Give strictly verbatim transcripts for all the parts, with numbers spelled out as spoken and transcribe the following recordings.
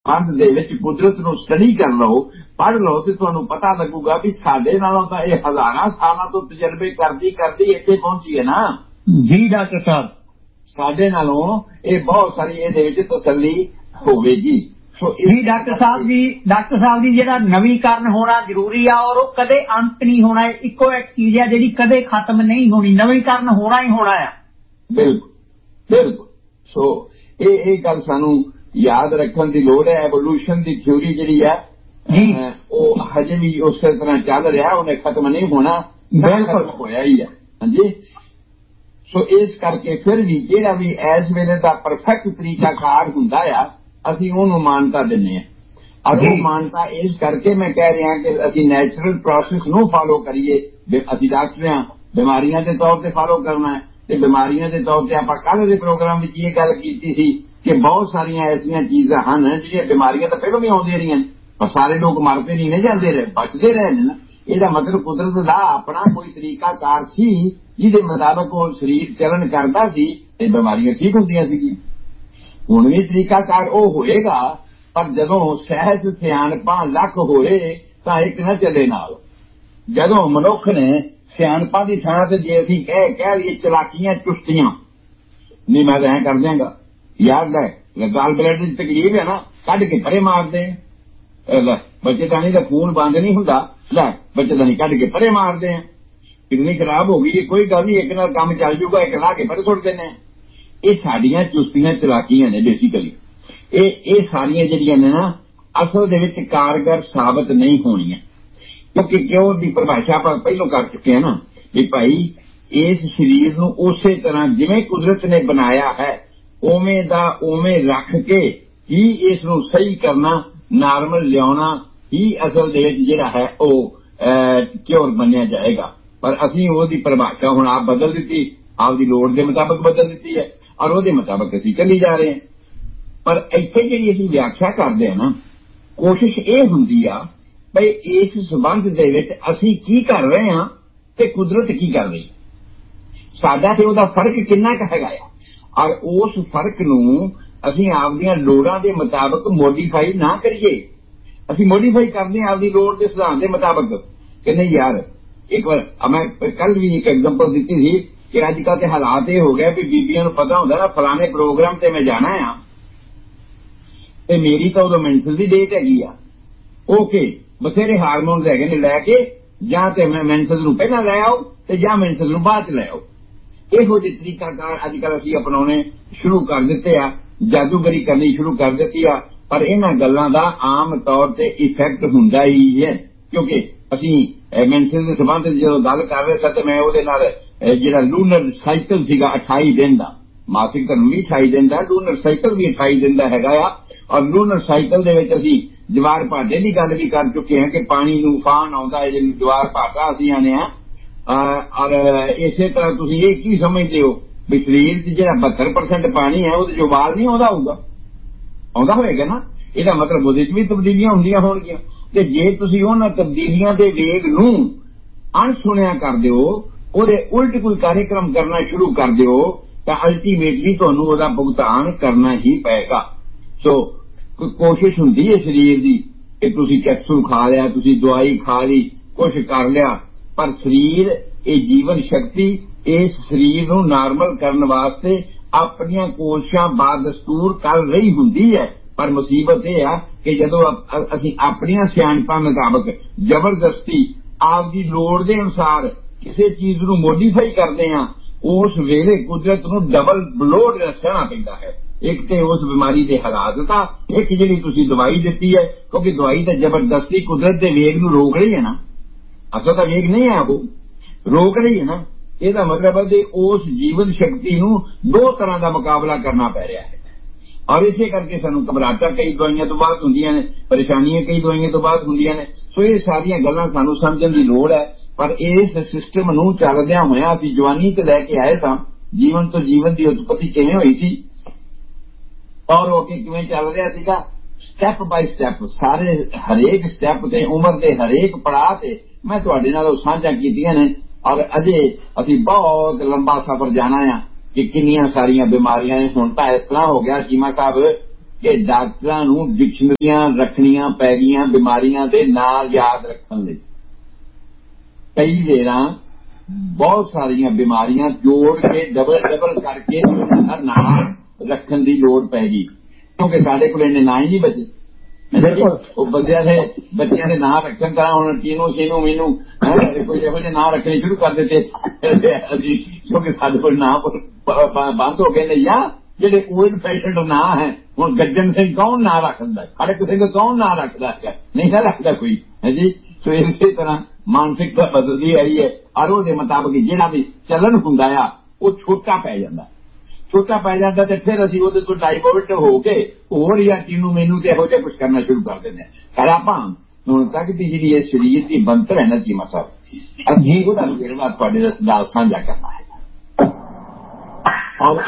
अंत दे विच कुदरत नूं स्टडी कर लो, पढ़ लो तो तुहानूं पता लगूगा भी साडे नालों तां इह हज़ारां सालां तो तजर्बे करदी करदी इत्थे पहुंची है ना जी डॉक्टर साहब। साडे नालों इह बहुत सारी इहदे विच तसल्ली होवेगी। सो जी डॉक्टर साहब जी डॉक्टर साहब जी जिहड़ा नवीकरण होना जरूरी आ और वो कदे अंत नहीं होना, इक्को एक चीज है जिहड़ी कदे खत्म नहीं होनी, नवीकरण होना ही होना है। बिल्कुल बिल्कुल। सो ਇਹ ਇਹ ਗੱਲ ਸਾਨੂੰ याद रखने की लोड़ है। एवोल्यूशन की थ्योरी जी है हजे भी उस तरह चल रहा, उन्हें खत्म नहीं होना, बिल्कुल होया ही है। हाँ जी। सो इस करके फिर भी जेड़ा भी इस वेले का परफेक्ट तरीका कार हुंदा आ असीं उहनूं मानता दिंदे आ और वो मानता इस करके मैं कह रहा कि असीं नैचुरल प्रोसेस नूं फॉलो करिए। असीं डॉक्टर हां, बीमारियां के तौर पर फॉलो करना है ते बीमारियां के तौर पर आपां कल दे प्रोग्राम विच ये गल कीती सी कि बहुत सारिया ऐसिया चीजा हैं जो बीमारियां तो पहलों भी आउंदियां रहियां पर सारे लोग मरते नहीं ने जाते रहे, बचते रहे ना। ਇਹਦਾ मतलब कुदरत का अपना कोई तरीका कार सी जिहदे मुताबिक वो शरीर चलन करता सी ते बीमारियां ठीक हुंदियां सीगियां। हुण भी तरीका कार वो होएगा पर जदों सहज सियाणपा लख होए तां एक ना चले नाल। जदों मनुख ने सियाणपा की थां ते जे असीं कह कह लईए चलाकियां चुस्तियां नहीं मैं ऐ कर देंगा यार लै गाल ब्लड की तकलीफ है ना कढ़ के परे मार दे, बच्चेदानी का खून बंद नहीं हुंदा, लै बच्चेदानी कढ़ के परे मार दे, किडनी खराब हो गई कोई गल नहीं एक नाल काम चल जूगा, एक ला के परे सुट देने। ये साडियां चुस्तियां चलाकियां ने बेसिकली ये ये सारियां जिहड़ियां ने ना असल दे विच कारगर साबित नहीं होणियां क्योंकि क्यों दी परिभाषा आपां पहलों कर चुके हैं ना कि भाई इस शरीर नूं उसे तरह जिवें कुदरत ने बनाया है उवें दा उवें रख के ही इस नूं सही करना नॉर्मल लियाना ही असल दे विच जिहड़ा है वो क्योर बनिया जाएगा। पर असीं ओहदी परिभाषा हुण आप बदल दित्ती, आपदी लोड़ दे मुताबिक बदल दित्ती है और ओहदे मुताबिक असीं चली जा रहे हैं। पर इत्थे जिहड़ी असीं व्याख्या करदे हां ना कोशिश ये हुंदी आ भई इस संबंध दे विच असीं की कर रहे हां ते कुदरत की कर रही, साडा ते ओहदा फर्क किन्ना क हैगा आ और उस फर्क नूं असीं आपदियां लोड़ां दे मुताबिक मॉडिफाई ना करिए। असीं मॉडिफाई करदे हां आपदी लोड़ दे सिद्धांत दे मुताबिक कि नहीं यार। एक बार मैं कल भी एक एग्जांपल दी थी कि अजकल के हालात ये हो गए भी बीबियां नूं पता हुंदा ना फलाने प्रोग्राम ते मैं जाना है ते मेरी तो उदों मेंसल दी डेट हैगी आ, ओके बथेरे हारमोन्स हैगे ने लैके जां ते मेंसल नूं पहलां लै आओ ते जां मेंसल नूं बाद च लै आओ। इहो जिहे तरीकाकार अजकल असीं अपनाने शुरू कर दिते आ, जादूगरी करनी शुरू कर दिती आ पर इन्हां गल्लां दा आम तौर ते इफेक्ट हुंदा ही है क्योंकि असीं मेंसल दे संबंध जदों गल कर रहे सी ते मैं उहदे नाल जिहड़ा लूनर साइकिल सीगा अठाई दिन दा, मासिक धर्म भी अठाई दिन दा, लूनर साइकिल भी अठाई दिन दा हैगा आ और लूनर साइकिल दे विच असीं जवार भाटे की गल भी कर चुके हैं कि पानी नूं उफान आउंदा है जिहनूं जवार भाटा असीं आने आ और इसे तरह तुसीं ये की समझदे हो भी शरीर च जिहड़ा बहत्तर परसेंट पानी है उहदे चों उबाल नहीं आउंदा होऊगा, आउंदा होएगा ना। ਇਹਦਾ मतलब ਉਹਦੇ ਚ भी तब्दीलियां ਹੁੰਦੀਆਂ ਹੋਣਗੀਆਂ ਤੇ ਜੇ ਤੁਸੀਂ ਉਹਨਾਂ ਤਬਦੀਲੀਆਂ ਦੇ ਵੇਗ ਨੂੰ ਅਣਸੁਣਿਆ ਕਰ ਦਿਓ ਉਹਦੇ ਉਲਟ ਕੋਈ ਕਾਰਜਕ੍ਰਮ ਕਰਨਾ ਸ਼ੁਰੂ ਕਰ ਦਿਓ ਤਾਂ ਅਲਟੀਮੇਟਲੀ ਤੁਹਾਨੂੰ ਉਹਦਾ ਭੁਗਤਾਨ ਕਰਨਾ ਹੀ ਪਏਗਾ। ਸੋ ਕੋਈ ਕੋਸ਼ਿਸ਼ ਹੁੰਦੀ ਹੈ ਸਰੀਰ ਦੀ ਕਿ ਤੁਸੀਂ ਕੈਪਸੂਲ ਖਾ ਲਿਆ, ਤੁਸੀਂ ਦਵਾਈ ਖਾ ਲਈ, ਕੁਛ ਕਰ ਲਿਆ ਪਰ ਸਰੀਰ ਇਹ ਜੀਵਨ ਸ਼ਕਤੀ ਇਸ ਸਰੀਰ ਨੂੰ ਨਾਰਮਲ ਕਰਨ ਵਾਸਤੇ ਆਪਣੀਆਂ ਕੋਸ਼ਿਸ਼ਾਂ ਬਾਦਸਤੂਰ ਕਰ ਰਹੀ ਹੁੰਦੀ ਹੈ। पर मुसीबत यह है कि जदों असीं अपनियां सियाणपां मुताबिक जबरदस्ती आपदी लोड़ दे अनुसार किसी चीज नूं मॉडिफाई करदे हां उस वेले कुदरत नूं डबल ब्लोड सहना पैंदा है। एक तो उस बीमारी के हालात था, एक जिहड़ी तुसीं दवाई दित्ती है क्योंकि दवाई तो जबरदस्ती कुदरत के वेग नूं रोक रही है ना, असल का वेग नहीं है वो रोक रही है ना। ਇਹਦਾ मतलब है कि उस जीवन शक्ति नूं दो तरह का मुकाबला करना पै रहा है और इसे करके सानू घबराहटां कई दवाइयां तो बाद हुंदियां ने, परेशानियां कई दवाइयां तो बाद हुंदियां ने। सो ये सारियां गल्लां सानू समझण दी लोड़ है पर इस सिस्टम नूं चलदियां होइयां असीं जवानी ते लैके आए सां, जीवन तो जीवन की उत्पत्ति किवें होई सी और अगे किवें चल रहा सीगा स्टैप बाय स्टैप सारे हरेक स्टैप ते उम्र के हरेक पड़ाव ते मैं तुहाडे नाल साझा कीतियां ने और अजे असीं बहुत लंबा सफर जाना है कि किन्नियां सारियां बीमारियां ने। हुण तां इस तरह हो गया चीमा साहब कि डॉक्टरां नूं डिक्शनरियां रखनियां पै गईयां बीमारियां दे नाम याद रखण लई। कई वेरां बहुत सारियां बीमारियां जोड़ के डबल डबल करके उन्हां दा नाम रखण दी लोड़ पै गई, क्योंकि साडे कोल इन्ने नाम ही नहीं बचे। बंदियां दे बच्चियां दे नाम रखण तरह हुण टीनू शीनू मीनू कोई इहो जिहे नाम रखने शुरू कर दिते, क्योंकि साडे कोल नाम बंद हो गए ने। या जेडे ओल्ड फैशन नाम है, हुण गज्जन सिंह कौन नाम रखदा, खड़क सिंह कौन नाम रखदा है, नहीं ना रखदा कोई है जी। सो इसे तरह मानसिकता बदलदी आई है और ਉਹਦੇ मुताबिक ਜਿਹੜਾ भी चलन ਹੁੰਦਾ ਆ ਉਹ ਛੋਟਾ ਪੈ ਜਾਂਦਾ ਛੋਟਾ ਪੈ ਜਾਂਦਾ ਤੇ ਫਿਰ ਅਸੀਂ ਉਹਦੇ ਤੋਂ ਡਾਈਵਰਟ ਹੋ ਕੇ ਹੋਰ ਜਾਂ ਕਿਨੂੰ ਮੈਨੂੰ ਤੇ ਇਹੋ ਜਿਹਾ ਕੁਝ ਕਰਨਾ ਸ਼ੁਰੂ ਕਰ ਦਿੰਦੇ ਹਾਂ। ਆਪਾਂ ਹੁਣ ਤੱਕ ਦੀ ਜਿਹੜੀ ਇਹ ਸਰੀਰ ਦੀ ਬਣਤਰ ਹੈ ਨਾ ਜੀ ਮਸਾ ਅਸੀਂ ਉਹਦਾ ਵੇਰਵਾ ਤੁਹਾਡੇ ਨਾਲ ਸਾਂਝਾ ਕਰਨਾ ਹੈ। ਔਰ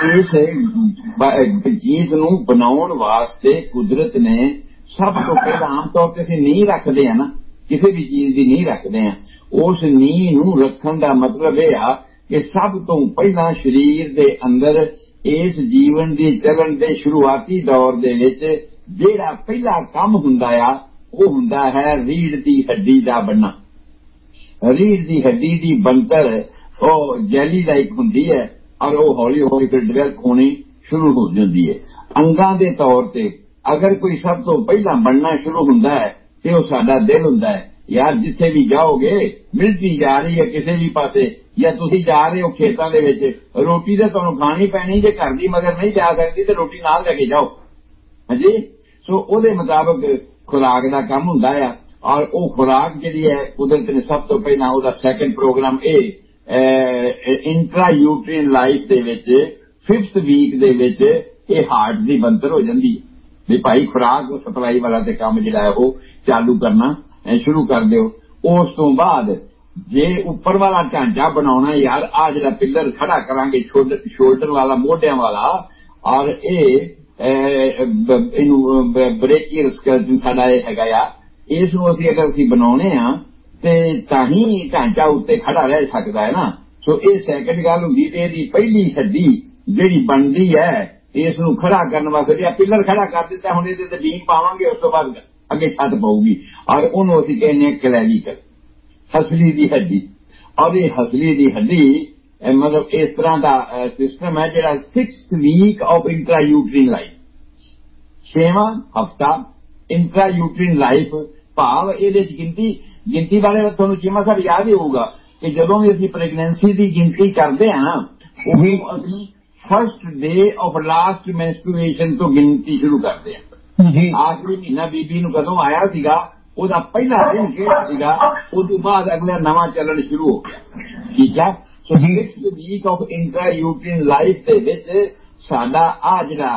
ਇਸ ਚੀਜ਼ ਨੂੰ ਬਣਾਉਣ ਵਾਸਤੇ ਕੁਦਰਤ ਨੇ ਸਭ ਤੋਂ ਪਹਿਲਾਂ ਆਮ ਤੌਰ ਤੇ ਅਸੀਂ ਨੀਂਹ ਰੱਖਦੇ ਆ ਨਾ, ਕਿਸੇ ਵੀ ਚੀਜ਼ ਦੀ ਨੀਂਹ ਰੱਖਦੇ ਆ, ਉਸ ਨੀਂਹ ਨੂੰ ਰੱਖਣ ਦਾ ਮਤਲਬ ਇਹ ਆ ਕਿ ਸਭ ਤੋਂ ਪਹਿਲਾਂ ਸਰੀਰ ਦੇ ਅੰਦਰ ਇਸ ਜੀਵਨ ਦੀ ਚੱਲਣ ਦੇ ਸ਼ੁਰੂਆਤੀ ਦੌਰ ਦੇ ਵਿੱਚ ਜਿਹੜਾ ਪਹਿਲਾ ਕੰਮ ਹੁੰਦਾ ਆ ਉਹ ਹੁੰਦਾ ਹੈ ਰੀੜ੍ਹ ਦੀ ਹੱਡੀ ਦਾ ਬਣਨਾ। ਰੀੜ੍ਹ ਦੀ ਹੱਡੀ ਦੀ ਬਣਤਰ ਉਹ ਜੈਲੀ ਲਾਈਕ ਹੁੰਦੀ ਹੈ ਔਰ ਉਹ ਹੌਲੀ ਹੌਲੀ ਫਿਰ ਡਿਵੈਲਪ ਹੋਣੀ ਸ਼ੁਰੂ ਹੋ ਜਾਂਦੀ ਹੈ। ਅੰਗਾਂ ਦੇ ਤੌਰ ਤੇ ਅਗਰ ਕੋਈ ਸਭ ਤੋਂ ਪਹਿਲਾਂ ਬਣਨਾ ਸ਼ੁਰੂ ਹੁੰਦਾ ਹੈ ਤੇ ਉਹ ਸਾਡਾ ਦਿਲ ਹੁੰਦਾ ਹੈ। ਯਾਰ ਜਿੱਥੇ ਵੀ ਜਾਓਗੇ ਮਿਲਦੀ ਜਾ ਰਹੀ ਹੈ ਕਿਸੇ ਵੀ ਪਾਸੇ, ਜਾਂ ਤੁਸੀਂ ਜਾ ਰਹੇ ਹੋ ਖੇਤਾਂ ਦੇ ਵਿੱਚ, ਰੋਟੀ ਤਾਂ ਤੁਹਾਨੂੰ ਖਾਣੀ ਪੈਣੀ, ਜੇ ਘਰ ਦੀ ਮਗਰ ਨਹੀਂ ਜਾ ਸਕਦੀ ਤੇ ਰੋਟੀ ਨਾਲ ਲੈ ਕੇ ਜਾਓ ਹਾਂਜੀ। ਸੋ ਉਹਦੇ ਮੁਤਾਬਕ ਖੁਰਾਕ ਦਾ ਕੰਮ ਹੁੰਦਾ ਆ ਔਰ ਉਹ ਖੁਰਾਕ ਜਿਹੜੀ ਹੈ ਕੁਦਰਤ ਨੇ ਸਭ ਤੋਂ ਪਹਿਲਾਂ ਉਹਦਾ ਸੈਕੰਡ ਪ੍ਰੋਗਰਾਮ ਇਹ ਇੰਟਰਾ ਯੂਟਰੀਨ ਲਾਈਫ ਦੇ ਵਿੱਚ ਫਿਫਥ ਵੀਕ ਦੇ ਵਿੱਚ ਇਹ ਹਾਰਟ ਦੀ ਬਣਤਰ ਹੋ ਜਾਂਦੀ ਹੈ ਵੀ ਭਾਈ ਖੁਰਾਕ ਸਪਲਾਈ ਵਾਲਾ ਤੇ ਕੰਮ ਜਿਹੜਾ ਹੈ ਉਹ ਚਾਲੂ ਕਰਨਾ ਸ਼ੁਰੂ ਕਰ ਦਿਓ। ਉਸ ਤੋਂ ਬਾਅਦ ਜੇ ਉੱਪਰ ਵਾਲਾ ਢਾਂਚਾ ਬਣਾਉਣਾ ਯਾਰ ਆ ਜਿਹੜਾ ਪਿੱਲਰ ਖੜਾ ਕਰਾਂਗੇ ਸ਼ੋਲਡਰ ਵਾਲਾ ਮੋਢਿਆਂ ਵਾਲਾ ਔਰ ਇਹ ਇਹਨੂੰ ਬ੍ਰੇਕੀਅਲ ਸਕੈਲਟਨ ਸਾਡਾ ਇਹ ਹੈਗਾ ਆ, ਇਸ ਨੂੰ ਅਸੀਂ ਅਗਰ ਅਸੀਂ ਬਣਾਉਣੇ ਆ ਤੇ ਤਾਂ ਹੀ ਢਾਂਚਾ ਉੱਤੇ ਖੜਾ ਰਹਿ ਸਕਦਾ ਹੈ ਨਾ। ਸੋ ਇਹ ਸੈਕੰਡ ਗੱਲ ਹੁੰਦੀ ਤੇ ਇਹਦੀ ਪਹਿਲੀ ਹੱਡੀ ਜਿਹੜੀ ਬਣਦੀ ਹੈ ਇਸ ਨੂੰ ਖੜਾ ਕਰਨ ਵਾਸਤੇ ਜੇ ਪਿੱਲਰ ਖੜਾ ਕਰ ਦਿੱਤਾ ਹੁਣ ਇਹਦੇ ਤੇ ਬੀਮ ਪਾਵਾਂਗੇ ਉਸ ਤੋਂ ਬਾਅਦ ਅੱਗੇ ਛੱਤ ਪਊਗੀ ਔਰ ਉਹਨੂੰ ਅਸੀਂ ਕਹਿੰਦੇ ਹਾਂ ਕਲੈਵੀਕਲ, ਹਸਲੀ ਦੀ ਹੱਡੀ। ਔਰ ਇਹ ਹਸਲੀ ਦੀ ਹੱਡੀ ਮਤਲਬ ਇਸ ਤਰ੍ਹਾਂ ਦਾ ਸਿਸਟਮ ਹੈ ਜਿਹੜਾ sixth week of intra ਯੂਟਰੀਨ life, ਛੇਵਾਂ ਹਫਤਾ ਇੰਟਰਾ ਯੂਟਰੀਨ ਲਾਈਫ ਭਾਵ ਇਹਦੇ ਚ ਗਿਣਤੀ ਗਿਣਤੀ ਬਾਰੇ ਤੁਹਾਨੂੰ ਚੀਮਾ ਸਾਹਿਬ ਯਾਦ ਹੀ ਹੋਊਗਾ ਕਿ ਜਦੋਂ ਵੀ ਅਸੀਂ ਪ੍ਰੈਗਨੈਂਸੀ ਦੀ ਗਿਣਤੀ ਕਰਦੇ ਹਾਂ ਨਾ ਉਹ ਅਸੀਂ ਫਸਟ ਡੇ ਆਫ ਲਾਸਟ ਮੈਂਸਟਰੂਏਸ਼ਨ ਤੋਂ ਗਿਣਤੀ ਸ਼ੁਰੂ ਕਰਦੇ ਹਾਂ ਜੀ। ਆਖਰੀ ਮਹੀਨਾ ਬੀਬੀ ਨੂੰ ਕਦੋਂ ਆਇਆ ਸੀਗਾ ਉਹਦਾ ਪਹਿਲਾ ਦਿਨ ਕਿਹੜਾ ਸੀਗਾ, ਉਸ ਤੋਂ ਬਾਅਦ ਅਗਲਾ ਨਵਾਂ ਚੱਲਣ ਸ਼ੁਰੂ ਹੋ ਗਿਆ। ਠੀਕ ਹੈ। ਸੋ sixth week of intra ਯੂਟਰੀਨ life ਦੇ ਵਿੱਚ ਸਾਡਾ ਆ ਜਿਹੜਾ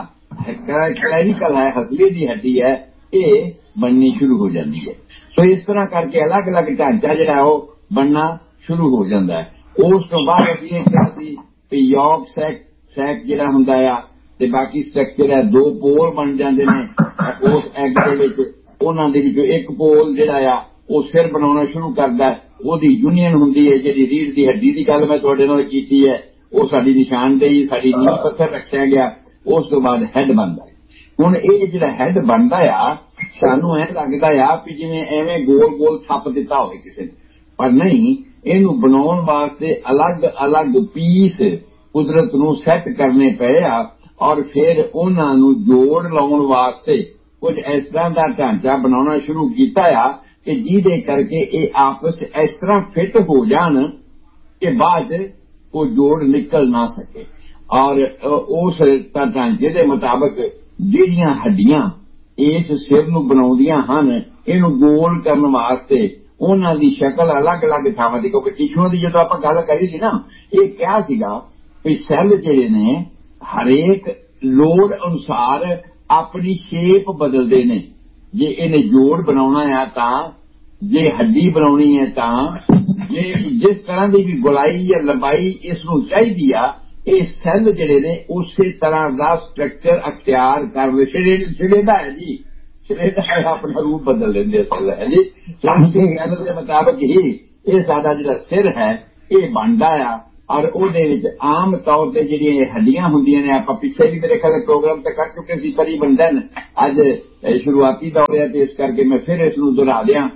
ਕਲੈਵੀਕਲ ਹੈ ਹਸਲੀ ਦੀ ਹੱਡੀ ਹੈ ਇਹ ਬਣਨੀ ਸ਼ੁਰੂ ਹੋ ਜਾਂਦੀ ਹੈ। ਸੋ ਇਸ ਤਰ੍ਹਾਂ ਕਰਕੇ ਅਲੱਗ ਅਲੱਗ ਢਾਂਚਾ ਜਿਹੜਾ ਉਹ ਬਣਨਾ ਸ਼ੁਰੂ ਹੋ ਜਾਂਦਾ ਹੈ। ਉਸ ਤੋਂ ਬਾਅਦ ਅਸੀਂ ਇਹ ਕਿਹਾ ਸੀ ਵੀ ਯੋਗ ਸੈਕ ਸੈਕ ਜਿਹੜਾ ਹੁੰਦਾ ਆ ਤੇ ਬਾਕੀ ਸਟਰਕਚਰ ਹੈ ਦੋ ਪੋਲ ਬਣ ਜਾਂਦੇ ਨੇ ਉਸ ਐਗ ਦੇ ਵਿੱਚ। ਉਹਨਾਂ ਦੇ ਵਿੱਚੋਂ ਇੱਕ ਪੋਲ ਜਿਹੜਾ ਆ ਉਹ ਸਿਰ ਬਣਾਉਣਾ ਸ਼ੁਰੂ ਕਰਦਾ, ਉਹਦੀ ਯੂਨੀਅਨ ਹੁੰਦੀ ਹੈ ਜਿਹੜੀ ਰੀੜ੍ਹ ਦੀ ਹੱਡੀ ਦੀ ਗੱਲ ਮੈਂ ਤੁਹਾਡੇ ਨਾਲ ਕੀਤੀ ਹੈ ਉਹ ਸਾਡੀ ਨਿਸ਼ਾਨਦੇਹੀ ਸਾਡੀ ਨੀਂਹ ਪੱਥਰ ਰੱਖਿਆ ਗਿਆ। ਉਸ ਤੋਂ ਬਾਅਦ ਹੈਡ ਬਣਦਾ ਹੈ। ਹੁਣ ਇਹ ਜਿਹੜਾ ਹੈਡ ਬਣਦਾ ਆ ਸਾਨੂੰ ਐਂ ਲੱਗਦਾ ਆ ਵੀ ਜਿਵੇਂ ਐਵੇਂ ਗੋਲ ਗੋਲ ਥੱਪ ਦਿੱਤਾ ਹੋਵੇ ਕਿਸੇ ਨੇ, ਪਰ ਨਹੀਂ, ਇਹਨੂੰ ਬਣਾਉਣ ਵਾਸਤੇ ਅਲੱਗ ਅਲੱਗ ਪੀਸ ਕੁਦਰਤ ਨੂੰ ਸੈੱਟ ਕਰਨੇ ਪਏ ਆ ਔਰ ਫਿਰ ਉਹਨਾਂ ਨੂੰ ਜੋੜ ਲਾਉਣ ਵਾਸਤੇ ਕੁਝ ਇਸ ਤਰ੍ਹਾਂ ਦਾ ਢਾਂਚਾ ਬਣਾਉਣਾ ਸ਼ੁਰੂ ਕੀਤਾ ਆ ਕਿ ਜਿਹਦੇ ਕਰਕੇ ਇਹ ਆਪਸ ਇਸ ਤਰ੍ਹਾਂ ਫਿੱਟ ਹੋ ਜਾਣ ਕਿ ਬਾਅਦ ਉਹ ਜੋੜ ਨਿਕਲ ਨਾ ਸਕੇ। ਔਰ ਉਸ ਢਾਂਚੇ ਦੇ ਮੁਤਾਬਕ ਜਿਹੜੀਆਂ ਹੱਡੀਆਂ ਇਸ ਸਿਰ ਨੂੰ ਬਣਾਉਂਦੀਆਂ ਹਨ ਇਹਨੂੰ ਗੋਲ ਕਰਨ ਵਾਸਤੇ ਉਹਨਾਂ ਦੀ ਸ਼ਕਲ ਅਲੱਗ ਅਲੱਗ ਥਾਵਾਂ ਦੀ, ਕਿਉਂਕਿ ਟਿਸ਼ੂਆਂ ਦੀ ਜਦੋਂ ਆਪਾਂ ਗੱਲ ਕਰੀ ਸੀ ਨਾ ਇਹ ਕਿਹਾ ਸੀਗਾ ਵੀ ਸੈੱਲ ਜਿਹੜੇ ਨੇ ਹਰੇਕ ਲੋੜ ਅਨੁਸਾਰ ਆਪਣੀ ਸ਼ੇਪ ਬਦਲਦੇ ਨੇ। ਜੇ ਇਹਨੇ ਜੋੜ ਬਣਾਉਣਾ ਆ ਤਾਂ, ਜੇ ਹੱਡੀ ਬਣਾਉਣੀ ਹੈ ਤਾਂ, ਜੇ ਜਿਸ ਤਰ੍ਹਾਂ ਦੀ ਵੀ ਗੁਲਾਈ ਜਾਂ ਲੰਬਾਈ ਇਸ ਨੂੰ ਚਾਹੀਦੀ ਆ ਇਹ ਸੈੱਲ ਜਿਹੜੇ ਨੇ ਉਸੇ ਤਰ੍ਹਾਂ ਦਾ ਸਟਰਕਚਰ ਅਖਤਿਆਰ ਕਰ ਲੈ ਛੜੇਦਾ ਹੈ ਜੀ, ਛੜੇਦਾ ਹੈ ਆਪਣਾ ਰੂਪ ਬਦਲ ਲੈਂਦੇ ਸੈੱਲ ਹੈ ਜੀ। ਸੈੱਲ ਦੇ ਮੁਤਾਬਕ ਹੀ ਇਹ ਸਾਡਾ ਜਿਹੜਾ ਸਿਰ ਹੈ ਇਹ ਬਣਦਾ ਆ और ਉਹਦੇ ਵਿੱਚ ਆਮ ਤੌਰ ਤੇ ਜਿਹੜੀਆਂ ਹੱਡੀਆਂ ਹੁੰਦੀਆਂ ਨੇ ਆਪਾਂ ਪਿੱਛੇ ਵੀ ਮੇਰੇ ਖਿਆਲ ਪ੍ਰੋਗਰਾਮ ਤੇ ਕਰ ਚੁੱਕੇ ਸੀ ਤਕਰੀਬਨ ਅੱਜ ਸ਼ੁਰੂਆਤੀ ਦੌਰ ਹੈ ਤੇ ਇਸ ਕਰਕੇ ਮੈਂ ਫਿਰ ਇਸ ਨੂੰ ਦੁਹਰਾ ਦਿਆਂ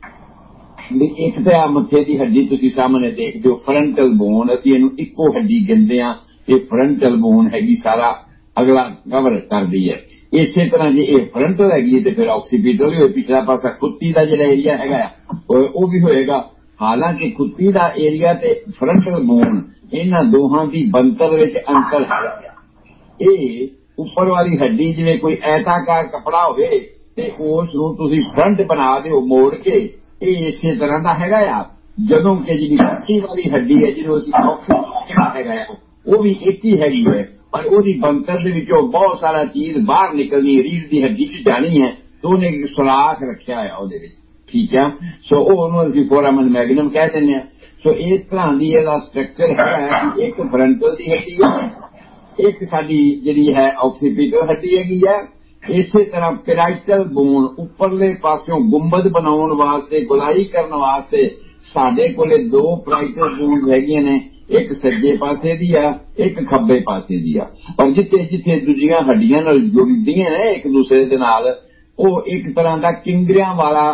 ਵੀ ਇੱਕ ਤਾਂ ਆ ਮੱਥੇ ਦੀ ਹੱਡੀ ਤੁਸੀਂ ਸਾਹਮਣੇ ਦੇਖਦੇ ਹੋ ਫਰੰਟਲ ਬੋਨ ਅਸੀਂ ਇਹਨੂੰ ਇੱਕੋ ਹੱਡੀ ਗਿਣਦੇ ਹਾਂ ਇਹ ਫਰੰਟਲ ਬੋਨ ਹੈਗੀ ਸਾਰਾ ਅਗਲਾ ਕਵਰ ਕਰਦੀ ਹੈ ਇਸੇ ਤਰ੍ਹਾਂ ਜੇ ਇਹ ਫਰੰਟਲ ਹੈਗੀ ਤੇ ਫਿਰ ਆਕਸੀਪੀਟਲ ਵੀ ਹੋਏ ਪਿਛਲਾ ਪਾਸਾ ਖੁੱਤੀ ਦਾ ਜਿਹੜਾ ਏਰੀਆ ਹੈਗਾ ਉਹ ਵੀ ਹੋਏਗਾ ਹਾਲਾਂਕਿ ਖੁੱਤੀ ਦਾ ਏਰੀਆ ਤੇ ਫਰੰਟਲ ਬੋਨ ਇਹਨਾਂ ਦੋਹਾਂ ਦੀ ਬਣਤਰ ਵਿੱਚ ਅੰਤਰ ਹੈ ਇਹ ਉੱਪਰ ਵਾਲੀ ਹੱਡੀ ਜਿਵੇਂ ਕੋਈ ਐਤਾਕਾਰ ਕੱਪੜਾ ਹੋਵੇ ਤੇ ਉਸ ਨੂੰ ਤੁਸੀਂ ਫਰੰਟ ਬਣਾ ਦਿਓ ਮੋੜ ਕੇ ਇਹ ਇਸੇ ਤਰ੍ਹਾਂ ਦਾ ਹੈਗਾ ਆ ਜਦੋਂ ਕਿ ਜਿਹੜੀ ਖੁੱਤੀ ਵਾਲੀ ਹੱਡੀ ਹੈ ਜਿਹਨੂੰ ਅਸੀਂ ਆਕਸੀਪੀਟਲ ਹੈਗਾ ਆ ਉਹ ਵੀ ਇੱਕ ਹੀ ਹੈਗੀ ਹੈ ਪਰ ਉਹਦੀ ਬਣਤਰ ਦੇ ਵਿੱਚੋਂ ਬਹੁਤ ਸਾਰਾ ਚੀਜ਼ ਬਾਹਰ ਨਿਕਲਣੀ ਰੀੜ੍ਹ ਦੀ ਹੱਡੀ 'ਚ ਜਾਣੀ ਹੈ ਤਾਂ ਉਹਨੇ ਇੱਕ ਸੁਰਾਖ ਰੱਖਿਆ ਹੋਇਆ ਉਹਦੇ ਵਿੱਚ ਠੀਕ ਹੈ ਸੋ ਉਹ ਉਹਨੂੰ ਅਸੀਂ ਫੋਰਾਮਨ ਮੈਗਨਮ ਕਹਿ ਦਿੰਦੇ ਹਾਂ ਸੋ ਇਸ ਤਰ੍ਹਾਂ ਦੀ ਇਹਦਾ ਸਟਰਕਚਰ ਹੈਗਾ ਇੱਕ ਫਰੰਟਲ ਦੀ ਹੱਡੀ ਹੈ ਇੱਕ ਸਾਡੀ ਜਿਹੜੀ ਹੈ ਆਕਸੀਪੀਟਲ ਹੱਡੀ ਹੈਗੀ ਹੈ ਇਸੇ ਤਰ੍ਹਾਂ ਪੈਰਾਈਟਲ ਬੋਨ ਉੱਪਰਲੇ ਪਾਸਿਓਂ ਗੁੰਬਦ ਬਣਾਉਣ ਵਾਸਤੇ ਗੁਲਾਈ ਕਰਨ ਵਾਸਤੇ ਸਾਡੇ ਕੋਲੇ ਦੋ ਪੈਰਾਈਟਲ ਬੋਨ ਹੈਗੀਆਂ ਨੇ ਇੱਕ ਸੱਜੇ ਪਾਸੇ ਦੀ ਆ ਇੱਕ ਖੱਬੇ ਪਾਸੇ ਦੀ ਆ ਔਰ ਜਿੱਥੇ ਜਿੱਥੇ ਦੂਜੀਆਂ ਹੱਡੀਆਂ ਨਾਲ ਜੁੜਦੀਆਂ ਨੇ ਇੱਕ ਦੂਸਰੇ ਦੇ ਨਾਲ ਉਹ ਇੱਕ ਤਰ੍ਹਾਂ ਦਾ ਕਿੰਗਰਿਆਂ ਵਾਲਾ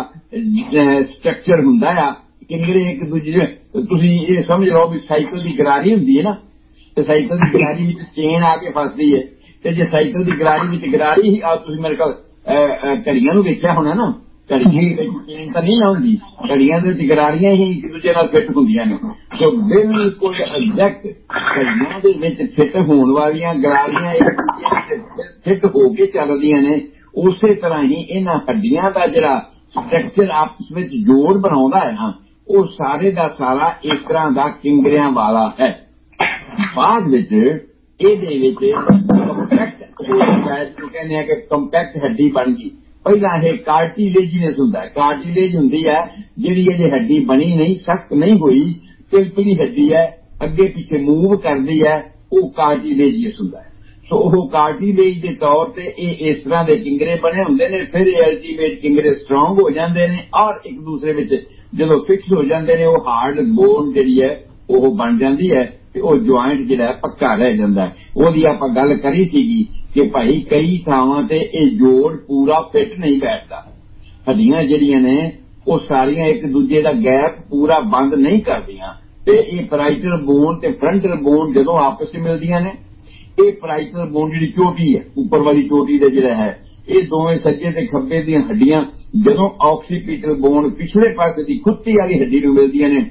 ਸਟਰਕਚਰ ਹੁੰਦਾ ਆ ਕਿੰਗਰੇ ਇੱਕ ਦੂਜੇ ਤੁਸੀਂ ਇਹ ਸਮਝ ਲਓ ਵੀ ਸਾਈਕਲ ਦੀ ਗਰਾਰੀ ਹੁੰਦੀ ਹੈ ਨਾ ਤੇ ਸਾਈਕਲ ਦੀ ਗਰਾਰੀ ਵਿੱਚ ਚੇਨ ਆ ਕੇ ਫਸਦੀ ਹੈ ਤੇ ਜੇ ਸਾਈਕਲ ਦੀ ਗਰਾਰੀ ਵਿੱਚ ਗਰਾਰੀ ਹੀ ਆ ਤੁਸੀਂ ਮੇਰੇ ਕੋਲ ਘੜੀਆਂ ਨੂੰ ਵੇਖਿਆ ਹੋਣਾ ਨਾ ਘੜੀ ਵਿੱਚ ਚੇਨ ਤਾਂ ਨਹੀਂ ਨਾ ਹੁੰਦੀ ਘੜੀਆਂ ਦੇ ਵਿੱਚ ਗਰਾਰੀਆਂ ਹੀ ਇੱਕ ਦੂਜੇ ਨਾਲ ਫਿੱਟ ਹੁੰਦੀਆਂ ਨੇ ਸੋ ਬਿਲਕੁਲ ਐਗਜ਼ੈਕਟ ਘੜੀਆਂ ਦੇ ਵਿੱਚ ਫਿੱਟ ਹੋਣ ਵਾਲੀਆਂ ਗਰਾਰੀਆਂ ਇੱਕ ਦੂਜੇ ਫਿੱਟ ਹੋ ਕੇ ਚੱਲਦੀਆਂ ਨੇ ਉਸੇ ਤਰ੍ਹਾਂ ਹੀ ਇਹਨਾਂ ਹੱਡੀਆਂ ਦਾ ਜਿਹੜਾ ਸਟਰਕਚਰ ਆਪਸ ਵਿੱਚ ਜੋੜ ਬਣਾਉਂਦਾ ਹੈ ਨਾ ਉਹ ਸਾਰੇ ਦਾ ਸਾਰਾ ਇਸ ਤਰ੍ਹਾਂ ਦਾ ਕਿੰਗਰਿਆਂ ਵਾਲਾ ਹੈ ਬਾਅਦ ਵਿੱਚ ਇਹਦੇ ਵਿੱਚ ਕੰਪੈਕਟ ਕਹਿੰਦੇ ਆ ਕਿ ਕੰਪੈਕਟ ਹੱਡੀ ਬਣ ਗਈ ਪਹਿਲਾਂ ਇਹ ਕਾਰਟੀਲੇਜੀਨਸ ਹੁੰਦਾ ਹੈ ਕਾਰਟੀਲੇਜ ਹੁੰਦੀ ਹੈ ਜਿਹੜੀ ਇਹ ਹੱਡੀ ਬਣੀ ਨਹੀਂ ਸਖਤ ਨਹੀਂ ਹੋਈ ਪਿਲਪਲੀ ਹੱਡੀ ਹੈ ਅੱਗੇ ਪਿੱਛੇ ਮੂਵ ਕਰਦੀ ਹੈ ਉਹ ਕਾਰਟੀਲੇਜੀਅਸ ਹੁੰਦਾ ਹੈ ਸੋ ਉਹ ਕਾਰਟੀਲੇਜ ਦੇ ਤੌਰ ਤੇ ਇਹ ਇਸ ਤਰ੍ਹਾਂ ਦੇ ਕਿੰਗਰੇ ਬਣੇ ਹੁੰਦੇ ਨੇ ਫਿਰ ਇਹ ਅਲਟੀਮੇਟ ਕਿੰਗਰੇ ਸਟਰੋਂਗ ਹੋ ਜਾਂਦੇ ਨੇ ਔਰ ਇੱਕ ਦੂਸਰੇ ਵਿੱਚ ਜਦੋਂ ਫਿਕਸ ਹੋ ਜਾਂਦੇ ਨੇ ਉਹ ਹਾਰਡ ਬੋਨ ਜਿਹੜੀ ਹੈ ਉਹ ਬਣ ਜਾਂਦੀ ਹੈ ਤੇ ਉਹ ਜੁਆਇੰਟ ਜਿਹੜਾ ਪੱਕਾ ਰਹਿ ਜਾਂਦਾ ਹੈ ਉਹਦੀ ਆਪਾਂ ਗੱਲ ਕਰੀ ਸੀਗੀ ਕਿ ਭਾਈ ਕਈ ਥਾਵਾਂ ਤੇ ਇਹ ਜੋੜ ਪੂਰਾ ਫਿੱਟ ਨਹੀਂ ਬੈਠਦਾ ਹੱਡੀਆਂ ਜਿਹੜੀਆਂ ਨੇ ਉਹ ਸਾਰੀਆਂ ਇੱਕ ਦੂਜੇ ਦਾ ਗੈਪ ਪੂਰਾ ਬੰਦ ਨਹੀਂ ਕਰਦੀਆਂ ਤੇ ਇਹ ਪੈਰਾਈਟਲ ਬੋਨ ਤੇ ਫਰੰਟਲ ਬੋਨ ਜਦੋਂ ਆਪਸ ਵਿੱਚ ਮਿਲਦੀਆਂ ਨੇ ਇਹ ਪੈਰਾਈਟਲ ਬੋਨ ਜਿਹੜੀ ਚੋਟੀ ਹੈ ਉੱਪਰ ਵਾਲੀ ਚੋਟੀ ਦਾ ਜਿਹੜਾ ਹੈ ਇਹ ਦੋਵੇਂ ਸੱਜੇ ਤੇ ਖੱਬੇ ਦੀਆਂ ਹੱਡੀਆਂ ਜਦੋਂ ਆਕਸੀਪੀਟਲ ਬੋਨ ਪਿਛਲੇ ਪਾਸੇ ਦੀ ਖੁੱਤੀ ਵਾਲੀ ਹੱਡੀ ਨੂੰ ਮਿਲਦੀਆਂ ਨੇ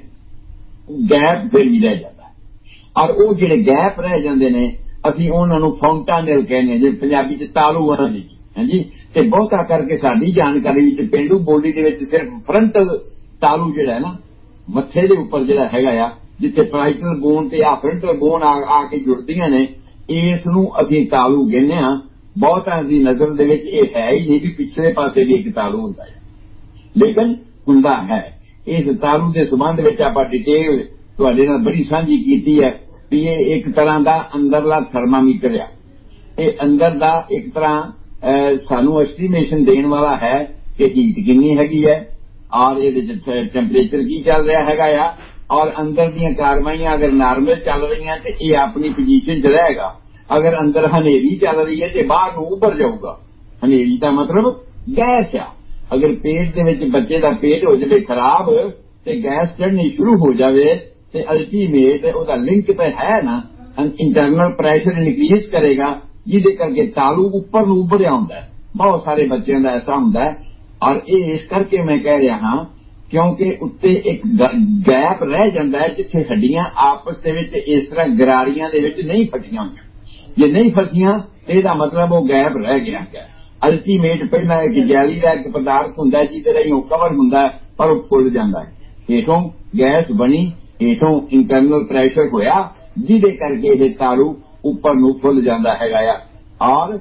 ਗੈਪ ਫਿਰ ਵੀ ਰਹਿ ਜਾਂਦਾ ਔਰ ਉਹ ਜਿਹੜੇ ਗੈਪ ਰਹਿ ਜਾਂਦੇ ਨੇ ਅਸੀਂ ਉਹਨਾਂ ਨੂੰ ਫਾਉਂਟਾਨੇਲ ਕਹਿੰਦੇ ਜੇ ਪੰਜਾਬੀ ਚ ਤਾਲੂ ਵਾਲਾ ਜੀ ਹਾਂਜੀ ਤੇ ਬਹੁਤਾ ਕਰਕੇ ਸਾਡੀ ਜਾਣਕਾਰੀ ਵਿੱਚ ਪੇਂਡੂ ਬੋਲੀ ਦੇ ਵਿੱਚ ਸਿਰਫ ਫਰੰਟਲ ਤਾਲੂ ਜਿਹੜਾ ਹੈ ਨਾ ਮੱਥੇ ਦੇ ਉੱਪਰ ਜਿਹੜਾ ਹੈਗਾ ਆ ਜਿੱਥੇ ਪੈਰਾਈਟਲ ਬੋਨ ਤੇ ਆ ਫਰੰਟਲ ਬੋਨ ਆ ਕੇ ਜੁੜਦੀਆਂ ਨੇ ਇਸ ਨੂੰ ਅਸੀਂ ਤਾਲੂ ਕਹਿੰਦੇ ਹਾਂ ਬਹੁਤਾਂ ਦੀ ਨਜ਼ਰ ਦੇ ਵਿੱਚ ਇਹ ਹੈ ਹੀ ਨਹੀਂ ਵੀ ਪਿਛਲੇ ਪਾਸੇ ਵੀ ਇੱਕ ਤਾਲੂ ਹੁੰਦਾ ਹੈ ਲੇਕਿਨ ਹੁੰਦਾ ਹੈ ਇਸ ਤਾਲੂ ਦੇ ਸੰਬੰਧ ਵਿੱਚ ਆਪਾਂ ਡਿਟੇਲ ਤੁਹਾਡੇ ਨਾਲ ਬੜੀ ਸਾਂਝੀ ਕੀਤੀ ਹੈ ਵੀ ਇਹ ਇੱਕ ਤਰ੍ਹਾਂ ਦਾ ਅੰਦਰਲਾ ਥਰਮਾਮੀਟਰ ਆ ਇਹ ਅੰਦਰ ਦਾ ਇੱਕ ਤਰ੍ਹਾਂ ਸਾਨੂੰ ਐਸਟੀਮੇਸ਼ਨ ਦੇਣ ਵਾਲਾ ਹੈ ਕਿ ਹੀਟ ਕਿੰਨੀ ਹੈਗੀ ਹੈ ਔਰ ਇਹਦੇ ਚ ਟੈਂਪਰੇਚਰ ਕੀ ਚੱਲ ਰਿਹਾ ਹੈਗਾ ਆ ਔਰ ਅੰਦਰ ਦੀਆਂ ਕਾਰਵਾਈਆਂ ਅਗਰ ਨਾਰਮਲ ਚੱਲ ਰਹੀਆਂ ਤੇ ਇਹ ਆਪਣੀ ਪੋਜੀਸ਼ਨ 'ਚ ਰਹੇਗਾ ਅਗਰ ਅੰਦਰ ਹਨੇਰੀ ਚੱਲ ਰਹੀ ਹੈ ਤੇ ਬਾਹਰ ਨੂੰ ਉੱਭਰ ਜਾਊਗਾ ਹਨੇਰੀ ਦਾ ਮਤਲਬ ਗੈਸ ਆ ਅਗਰ ਪੇਟ ਦੇ ਵਿੱਚ ਬੱਚੇ ਦਾ ਪੇਟ ਹੋ ਜਾਵੇ ਖਰਾਬ ਤੇ ਗੈਸ ਚੜ੍ਹਨੀ ਸ਼ੁਰੂ ਹੋ ਜਾਵੇ ਤੇ ਅਲਟੀਮੇਟ ਉਹਦਾ ਲਿੰਕ ਤੇ ਹੈ ਨਾ ਇੰਟਰਨਲ ਪ੍ਰੈਸ਼ਰ ਇਨਕਰੀਜ਼ ਕਰੇਗਾ ਜਿਹਦੇ ਕਰਕੇ ਤਾਲੂ ਉੱਪਰ ਨੂੰ ਉੱਭਰਿਆ ਹੁੰਦਾ ਹੈ ਬਹੁਤ ਸਾਰੇ ਬੱਚਿਆਂ ਦਾ ਐਸਾ ਹੁੰਦਾ ਹੈ ਔਰ ਇਹ ਇਸ ਕਰਕੇ ਮੈਂ ਕਹਿ ਰਿਹਾ ਹਾਂ ਕਿਉਂਕਿ ਉੱਤੇ ਇੱਕ ਗੈਪ ਰਹਿ ਜਾਂਦਾ ਹੈ ਜਿੱਥੇ ਹੱਡੀਆਂ ਆਪਸ ਦੇ ਵਿੱਚ ਇਸ ਤਰ੍ਹਾਂ ਗਰਾਰੀਆਂ ਦੇ ਵਿੱਚ ਨਹੀਂ ਫਸੀਆਂ ਹੋਈਆਂ ਜੇ ਨਹੀਂ ਫਸੀਆਂ ਇਹਦਾ ਮਤਲਬ ਉਹ ਗੈਪ ਰਹਿ ਗਿਆ ਹੈ ਅਲਟੀਮੇਟ ਪਹਿਲਾਂ ਇੱਕ ਜੈਲੀ ਦਾ ਇੱਕ ਪਦਾਰਥ ਹੁੰਦਾ ਜਿਹਦੇ ਰਾਹੀਂ ਉਹ ਕਵਰ ਹੁੰਦਾ ਪਰ ਉਹ ਫੁੱਲ ਜਾਂਦਾ ਹੈ ਹੇਠੋਂ ਗੈਸ ਬਣੀ ਹੇਠੋਂ ਇੰਟਰਨਲ ਪ੍ਰੈਸ਼ਰ ਹੋਇਆ ਜਿਹਦੇ ਕਰਕੇ ਇਹ ਤਾਲੂ ਉੱਪਰ ਨੂੰ ਫੁੱਲ ਜਾਂਦਾ ਹੈਗਾ ਆ ਔਰ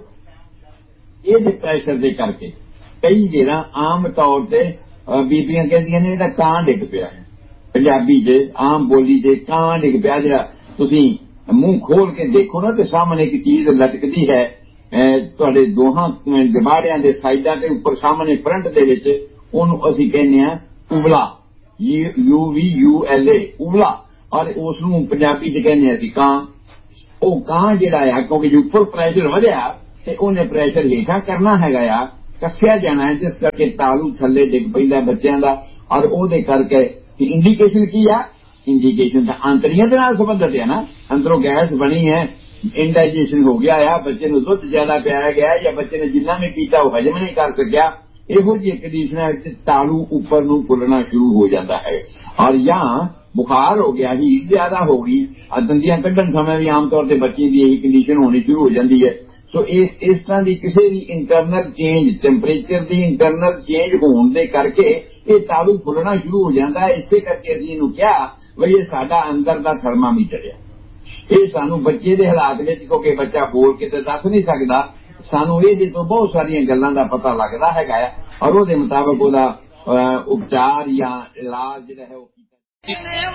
ਇਹਦੇ ਪ੍ਰੈਸ਼ਰ ਦੇ ਕਰਕੇ ਕਈ ਜਿਹੜਾ ਆਮ ਤੌਰ ਤੇ ਬੀਬੀਆਂ ਕਹਿੰਦੀਆਂ ਨੇ ਇਹਦਾ ਕਾਂ ਡਿੱਗ ਪਿਆ ਹੈ ਪੰਜਾਬੀ 'ਚ ਆਮ ਬੋਲੀ 'ਚ ਕਾਂ ਡਿੱਗ ਪਿਆ ਜਿਹੜਾ ਤੁਸੀਂ ਮੂੰਹ ਖੋਲ ਕੇ ਦੇਖੋ ਨਾ ਤੇ ਸਾਹਮਣੇ ਇੱਕ ਚੀਜ਼ ਲਟਕਦੀ ਹੈ ਤੁਹਾਡੇ ਦੋਹਾਂ ਜਬਾੜਿਆਂ ਦੇ ਸਾਈਡਾਂ ਤੇ ਉੱਪਰ ਸਾਹਮਣੇ ਫਰੰਟ ਦੇ ਵਿੱਚ ਉਹਨੂੰ ਅਸੀਂ ਕਹਿੰਦੇ ਹਾਂ ਉਬਲਾ you we U L A ਉਬਲਾ ਔਰ ਉਸ ਨੂੰ ਪੰਜਾਬੀ ਚ ਕਹਿੰਦੇ ਅਸੀਂ ਕਾਂ। ਉਹ ਕਾਂ ਜਿਹੜਾ ਆ ਕਿਉਂਕਿ ਉੱਪਰ ਪ੍ਰੈਸ਼ਰ ਵਧਿਆ ਤੇ ਉਹਨੇ ਪ੍ਰੈਸ਼ਰ ਹੇਠਾਂ ਕਰਨਾ ਹੈਗਾ ਆ, ਕੱਸਿਆ ਜਾਣਾ ਹੈ, ਜਿਸ ਕਰਕੇ ਤਾਲੂ ਥੱਲੇ ਡਿੱਗ ਪੈਂਦਾ ਬੱਚਿਆਂ ਦਾ। ਔਰ ਉਹਦੇ ਕਰਕੇ ਇੰਡੀਕੇਸ਼ਨ ਕੀ ਆ? ਇੰਡੀਕੇਸ਼ਨ ਤਾਂ ਆਂਤੜੀਆਂ ਦੇ ਨਾਲ ਸੰਬੰਧਿਤ ਹੈ ਨਾ, ਅੰਦਰੋਂ ਗੈਸ ਬਣੀ ਹੈ, ਇੰਡਾਈਜੇਸ਼ਨ ਹੋ ਗਿਆ ਆ, ਬੱਚੇ ਨੂੰ ਦੁੱਧ ਜ਼ਿਆਦਾ ਪਿਆਇਆ ਗਿਆ ਜਾਂ ਬੱਚੇ ਨੇ ਜਿੰਨਾ ਵੀ ਪੀਤਾ ਉਹ ਹਜਮ ਨਹੀਂ ਕਰ ਸਕਿਆ। ਇਹੋ ਜਿਹੀ ਕੰਡੀਸ਼ਨਾਂ ਵਿੱਚ ਤਾਲੂ ਉੱਪਰ ਨੂੰ ਫੁੱਲਣਾ ਸ਼ੁਰੂ ਹੋ ਜਾਂਦਾ ਹੈ। ਔਰ ਜਾਂ ਬੁਖਾਰ ਹੋ ਗਿਆ, ਹੀਟ ਜ਼ਿਆਦਾ ਹੋ ਗਈ, ਦੰਦੀਆਂ ਕੱਢਣ ਸਮੇਂ ਵੀ ਆਮ ਤੌਰ ਤੇ ਬੱਚੇ ਦੀ ਇਹੀ ਕੰਡੀਸ਼ਨ ਹੋਣੀ ਸ਼ੁਰੂ ਹੋ ਜਾਂਦੀ ਹੈ। ਸੋ ਇਸ ਇਸ ਤਰ੍ਹਾਂ ਦੀ ਕਿਸੇ ਵੀ ਇੰਟਰਨਲ ਚੇਂਜ, ਟੈਂਪਰੇਚਰ ਦੀ ਇੰਟਰਨਲ ਚੇਂਜ ਹੋਣ ਦੇ ਕਰਕੇ ਇਹ ਤਾਲੂ ਫੁੱਲਣਾ ਸ਼ੁਰੂ ਹੋ ਜਾਂਦਾ ਹੈ। ਇਸੇ ਕਰਕੇ ਅਸੀਂ ਇਹਨੂੰ ਕਿਹਾ ਵੀ ਇਹ ਸਾਡਾ ਅੰਦਰ ਦਾ ਥਰਮਾਮੀਟਰ ਹੈ। ਇਹ ਸਾਨੂੰ ਬੱਚੇ ਦੇ ਹਾਲਾਤ ਵਿੱਚ, ਕਿਉਂਕਿ ਬੱਚਾ ਬੋਲ ਕੇ ਤਾਂ ਦੱਸ ਨਹੀਂ ਸਕਦਾ, ਸਾਨੂੰ ਇਹਦੇ ਤੋਂ ਬਹੁਤ ਸਾਰੀਆਂ ਗੱਲਾਂ ਦਾ ਪਤਾ ਲੱਗਦਾ ਹੈਗਾ ਆ ਔਰ ਉਹਦੇ ਮੁਤਾਬਕ ਉਹਦਾ ਉਪਚਾਰ ਜਾਂ ਇਲਾਜ ਜਿਹੜਾ ਹੈ ਉਹ